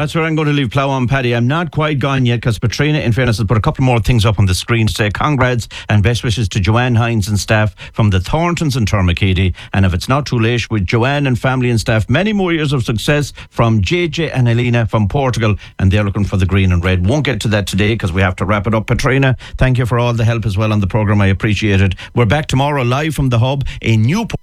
That's where I'm going to leave Plough on Paddy. I'm not quite gone yet because Patrina, in fairness, has put a couple more things up on the screen to say congrats and best wishes to Joanne Hines and staff from the Thorntons in Termacady. And if it's not too late, with Joanne and family and staff, many more years of success from JJ and Helena from Portugal. And they're looking for the green and red. Won't get to that today because we have to wrap it up. Patrina, thank you for all the help as well on the programme. I appreciate it. We're back tomorrow live from the Hub in Newport.